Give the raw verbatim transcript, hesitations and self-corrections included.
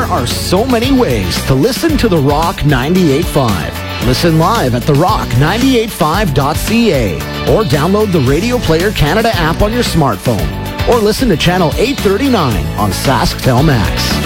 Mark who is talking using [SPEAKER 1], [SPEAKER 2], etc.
[SPEAKER 1] There are so many ways to listen to The Rock ninety-eight point five. Listen live at the rock nine eight five dot c a or download the Radio Player Canada app on your smartphone or listen to Channel eight thirty-nine on SaskTel Max.